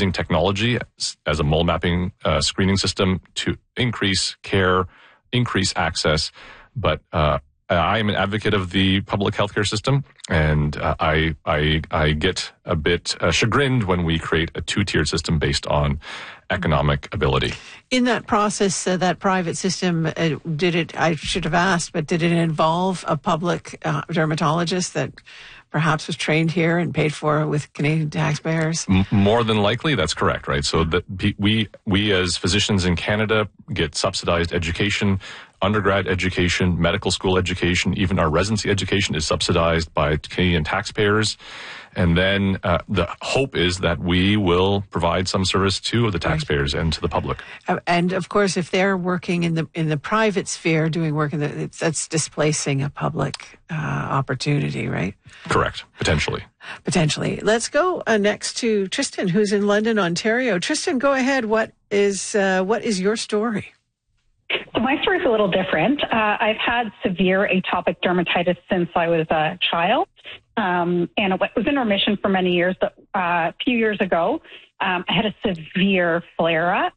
using technology as a mole mapping screening system to increase care, increase access. But I am an advocate of the public healthcare system, and I get a bit chagrined when we create a two-tiered system based on economic ability. In that process, that private system, I should have asked, but did it involve a public dermatologist that perhaps was trained here and paid for with Canadian taxpayers? More than likely, that's correct, right? So that we as physicians in Canada get subsidized education, undergrad education, medical school education, even our residency education is subsidized by Canadian taxpayers. And then the hope is that we will provide some service to the taxpayers and to the public. And of course, if they're working in the private sphere, doing work that's displacing a public opportunity, right? Correct. Potentially. Let's go next to Tristan, who's in London, Ontario. Tristan, go ahead. What is your story? So my story is a little different. I've had severe atopic dermatitis since I was a child, and it was in remission for many years. But a few years ago, I had a severe flare-up,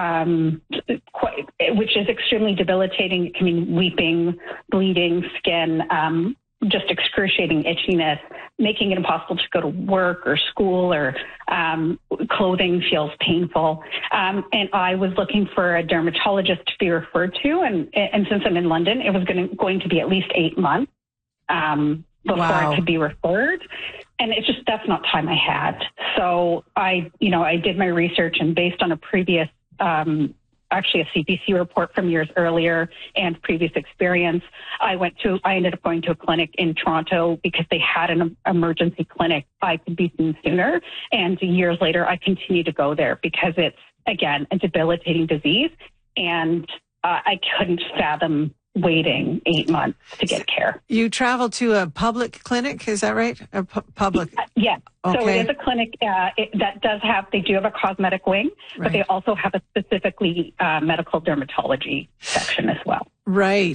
which is extremely debilitating. It can mean weeping, bleeding, skin, just excruciating itchiness, making it impossible to go to work or school, or clothing feels painful. And I was looking for a dermatologist to be referred to. And since I'm in London, it was going to be at least 8 months before I could be referred. And it's just, that's not time I had. So I did my research, and based on a previous actually a CBC report from years earlier and previous experience, I ended up going to a clinic in Toronto because they had an emergency clinic. I could be seen sooner. And years later, I continued to go there because it's, again, a debilitating disease. And I couldn't fathom waiting 8 months to get care. You traveled to a public clinic, is that right? A public? Yeah. Okay. So it is a clinic they do have a cosmetic wing, right, but they also have a specifically medical dermatology section as well. Right.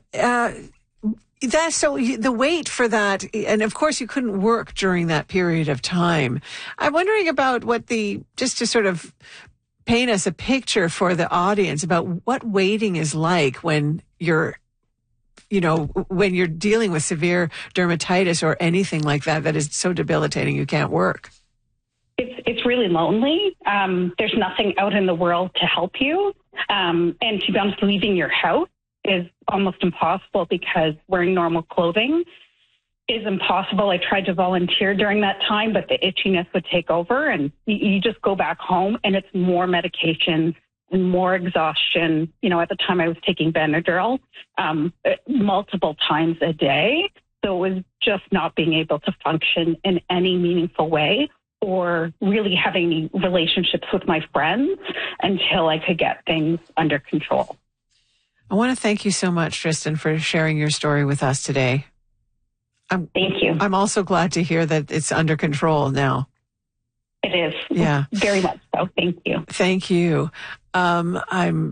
So the wait for that, and of course you couldn't work during that period of time. I'm wondering about just to sort of paint us a picture for the audience about what waiting is like when you're dealing with severe dermatitis or anything like that is so debilitating you can't work. It's really lonely. There's nothing out in the world to help you. And to be honest, leaving your house is almost impossible because wearing normal clothing is impossible. I tried to volunteer during that time, but the itchiness would take over, and you just go back home, and it's more medications and more exhaustion. At the time I was taking Benadryl multiple times a day. So it was just not being able to function in any meaningful way or really having any relationships with my friends until I could get things under control. I want to thank you so much, Tristan, for sharing your story with us today. Thank you. I'm also glad to hear that it's under control now. It is. Yeah. Very much so. Thank you. Thank you. What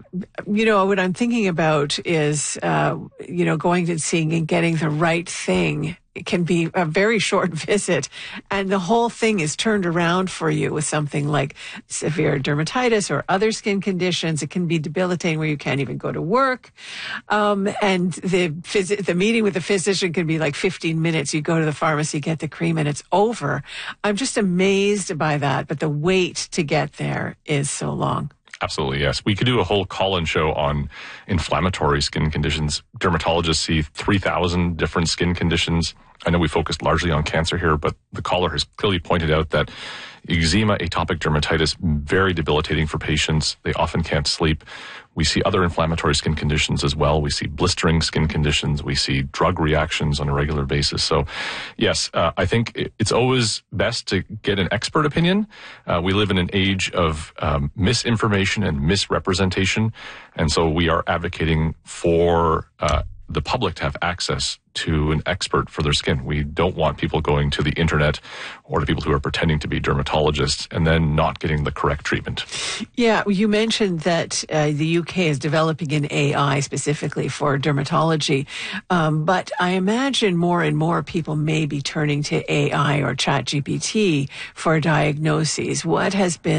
I'm thinking about is, going and seeing and getting the right thing. It can be a very short visit, and the whole thing is turned around for you with something like severe dermatitis or other skin conditions. It can be debilitating where you can't even go to work. And the meeting with the physician can be like 15 minutes. You go to the pharmacy, get the cream, and it's over. I'm just amazed by that, but the wait to get there is so long. Absolutely, yes. We could do a whole call-in show on inflammatory skin conditions. Dermatologists see 3,000 different skin conditions. I know we focused largely on cancer here, but the caller has clearly pointed out that eczema, atopic dermatitis, very debilitating for patients. They often can't sleep. We see other inflammatory skin conditions as well. We see blistering skin conditions. We see drug reactions on a regular basis. So, yes, I think it's always best to get an expert opinion. We live in an age of misinformation and misrepresentation, and so we are advocating for the public to have access to an expert for their skin. We don't want people going to the internet or to people who are pretending to be dermatologists and then not getting the correct treatment. Yeah, you mentioned that the UK is developing an AI specifically for dermatology, but I imagine more and more people may be turning to AI or ChatGPT for diagnoses. What has been